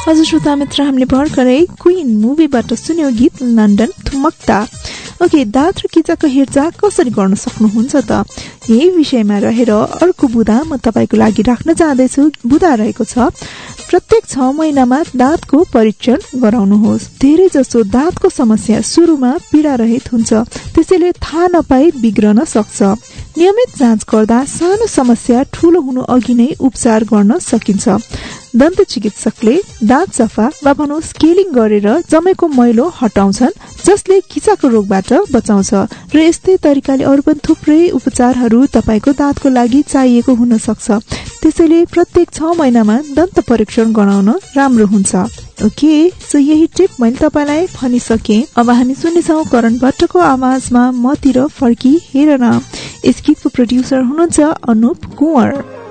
हजुर श्रोता मित्र, हामीले भर्खरै क्वीन मुभीबाट सुन्यो गीत लन्डन ठुमक्ता। ओके, दाँत र किचाको हेरचाह कसरी गर्न सक्नुहुन्छ त? यही विषयमा रहेर अर्को बुदा म तपाईँको लागि राख्न चाहँदैछु। बुदा रहेको छ, प्रत्येक 6 महिनामा दाँतको परीक्षण गराउनुहोस्। धेरै जसो दाँतको समस्या सुरुमा पीडारहित हुन्छ, त्यसैले थाहा नपाई बिग्रन सक्छ। नियमित जाँच गर्दा सानो समस्या ठूलो हुनु अघि नै उपचार गर्न सकिन्छ। दन्त चिकित्सकले दाँत सफा वा भनौं स्केलिङ गरेर जमेको मैलो हटाउँछन्, जसले किचाको रोगबाट बचाउँछ। र यस्तै तरिकाले अरू पनि थुप्रै उपचारहरू तपाईको दाँतको लागि चाहिएको हुन सक्छ। त्यसैले प्रत्येक 6 महिनामा दन्त परीक्षण गराउन राम्रो हुन्छ। ओके, सो यही टिप मैले तपाईलाई भनिसके। अब हामी सुन्नेछौं करण भट्टको आवाजमा मतिर फर्की हेर न। यस गीतको प्रोड्युसर हुनुहुन्छ अनुप कुँवर।